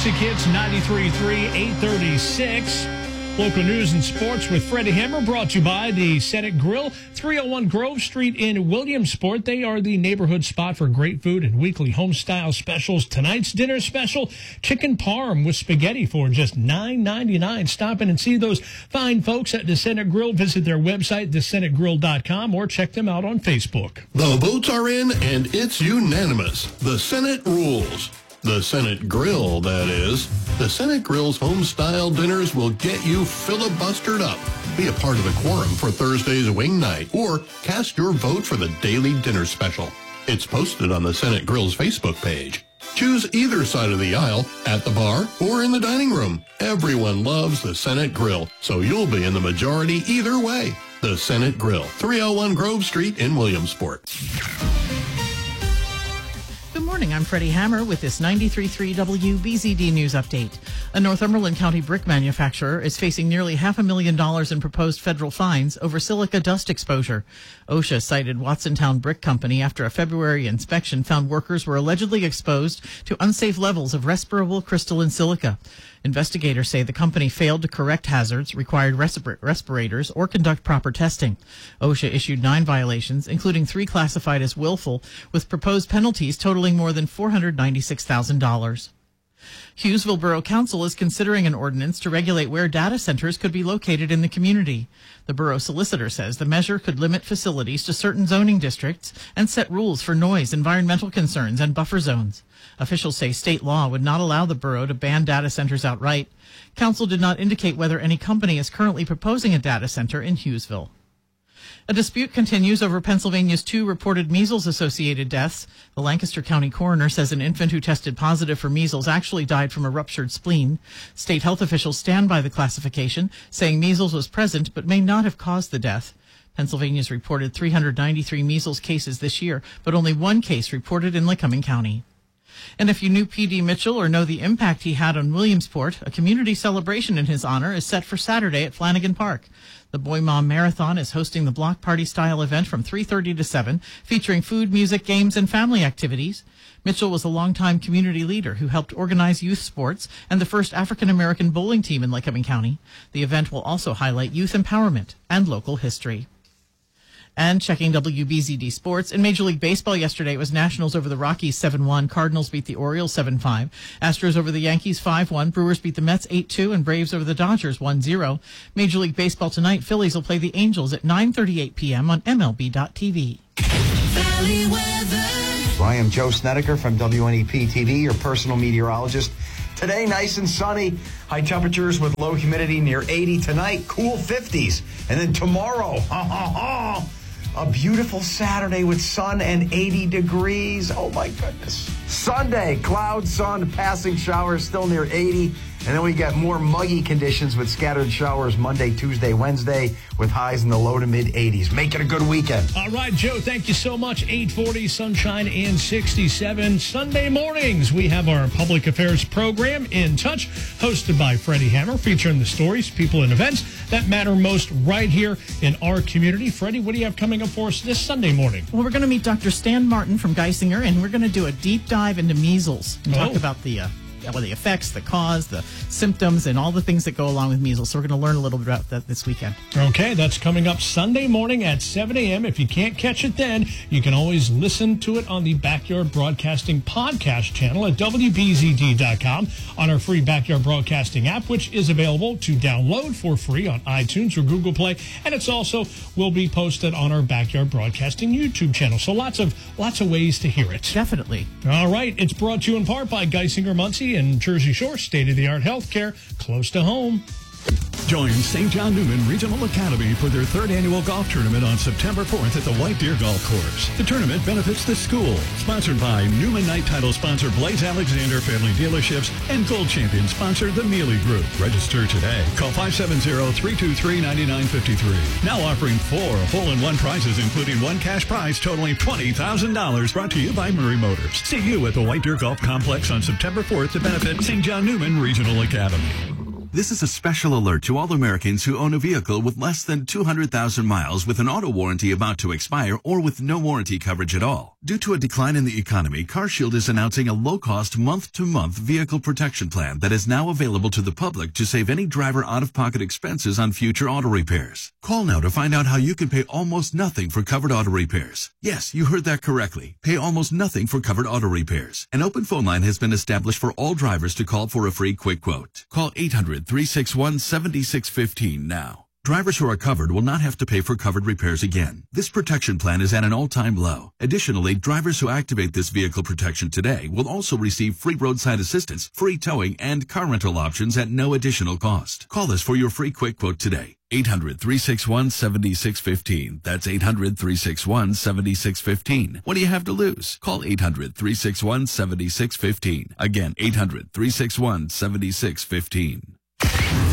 Classic Hits 93.3, 836. Local news and sports with Freddie Hammer, brought to you by the Senate Grill, 301 Grove Street in Williamsport. They are the neighborhood spot for great food and weekly home-style specials. Tonight's dinner special, chicken parm with spaghetti for just $9.99. Stop in and see those fine folks at the Senate Grill. Visit their website, thesenategrill.com, or check them out on Facebook. The votes are in, and it's unanimous. The Senate rules. The Senate Grill, that is. The Senate Grill's home-style dinners will get you filibustered up. Be a part of the quorum for Thursday's wing night, or cast your vote for the daily dinner special. It's posted on the Senate Grill's Facebook page. Choose either side of the aisle, at the bar, or in the dining room. Everyone loves the Senate Grill, so you'll be in the majority either way. The Senate Grill, 301 Grove Street in Williamsport. Good morning, I'm Freddie Hammer with this 93.3 WBZD News Update. A Northumberland County brick manufacturer is facing nearly $500,000 in proposed federal fines over silica dust exposure. OSHA cited Watsontown Brick Company after a February inspection found workers were allegedly exposed to unsafe levels of respirable crystalline silica. Investigators say the company failed to correct hazards, required respirators, or conduct proper testing. OSHA issued 9 violations, including 3 classified as willful, with proposed penalties totaling more than $496,000. Hughesville Borough Council is considering an ordinance to regulate where data centers could be located in the community. The borough solicitor says the measure could limit facilities to certain zoning districts and set rules for noise, environmental concerns, and buffer zones. Officials say state law would not allow the borough to ban data centers outright. Council did not indicate whether any company is currently proposing a data center in Hughesville. A dispute continues over Pennsylvania's 2 reported measles-associated deaths. The Lancaster County coroner says an infant who tested positive for measles actually died from a ruptured spleen. State health officials stand by the classification, saying measles was present but may not have caused the death. Pennsylvania's reported 393 measles cases this year, but only 1 case reported in Lycoming County. And if you knew P.D. Mitchell or know the impact he had on Williamsport, a community celebration in his honor is set for Saturday at Flanagan Park. The Boy Mom Marathon is hosting the block party-style event from 3:30 to 7, featuring food, music, games, and family activities. Mitchell was a longtime community leader who helped organize youth sports and the first African-American bowling team in Lycoming County. The event will also highlight youth empowerment and local history. And checking WBZD Sports, in Major League Baseball yesterday, it was Nationals over the Rockies 7-1, Cardinals beat the Orioles 7-5, Astros over the Yankees 5-1, Brewers beat the Mets 8-2, and Braves over the Dodgers 1-0. Major League Baseball tonight, Phillies will play the Angels at 9:38 p.m. on MLB.tv. Valley weather. I am Joe Snedeker from WNEP TV, your personal meteorologist. Today, nice and sunny, high temperatures with low humidity near 80. Tonight, cool 50s. And then tomorrow, a beautiful Saturday with sun and 80 degrees. Oh, my goodness. Sunday, cloud, sun, passing showers still near 80. And then we get more muggy conditions with scattered showers Monday, Tuesday, Wednesday, with highs in the low to mid-80s. Make it a good weekend. All right, Joe, thank you so much. 840, sunshine, and 67. Sunday mornings, we have our public affairs program, In Touch, hosted by Freddie Hammer, featuring the stories, people, and events that matter most right here in our community. Freddie, what do you have coming up for us this Sunday morning? Well, we're going to meet Dr. Stan Martin from Geisinger, and we're going to do a deep dive into measles and talk about the effects, the cause, the symptoms, and all the things that go along with measles. So we're going to learn a little bit about that this weekend. Okay, that's coming up Sunday morning at 7 a.m. If you can't catch it then, you can always listen to it on the Backyard Broadcasting podcast channel at WBZD.com on our free Backyard Broadcasting app, which is available to download for free on iTunes or Google Play. And it's also will be posted on our Backyard Broadcasting YouTube channel. So lots of ways to hear it. Definitely. All right, it's brought to you in part by Geisinger Muncie and Jersey Shore, state-of-the-art healthcare close to home. Join St. John Newman Regional Academy for their 3rd annual golf tournament on September 4th at the White Deer Golf Course. The tournament benefits the school. Sponsored by Newman Knight title sponsor Blaze Alexander Family Dealerships and Gold Champion sponsor the Mealy Group. Register today. Call 570-323-9953. Now offering 4 hole-in-one prizes, including 1 cash prize totaling $20,000. Brought to you by Murray Motors. See you at the White Deer Golf Complex on September 4th to benefit St. John Newman Regional Academy. This is a special alert to all Americans who own a vehicle with less than 200,000 miles with an auto warranty about to expire or with no warranty coverage at all. Due to a decline in the economy, CarShield is announcing a low-cost month-to-month vehicle protection plan that is now available to the public to save any driver out-of-pocket expenses on future auto repairs. Call now to find out how you can pay almost nothing for covered auto repairs. Yes, you heard that correctly. Pay almost nothing for covered auto repairs. An open phone line has been established for all drivers to call for a free quick quote. Call 800-361-7615 now. Drivers who are covered will not have to pay for covered repairs again. This protection plan is at an all-time low. Additionally, drivers who activate this vehicle protection today will also receive free roadside assistance, free towing, and car rental options at no additional cost. Call us for your free quick quote today. 800-361-7615. That's 800-361-7615. What do you have to lose? Call 800-361-7615. Again, 800-361-7615.